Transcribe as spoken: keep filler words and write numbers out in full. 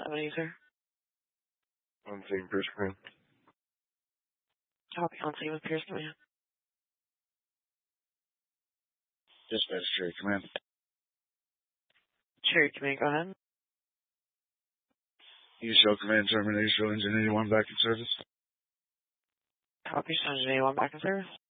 seventy, sir. On scene, Pierce Command. Copy on scene with Pierce Command. Dispatch, Cherry Command. Cherry Command, go ahead. East Shell Command, terminate Shell Engine eighty-one back in service. Copy, Engine eighty-one back in service.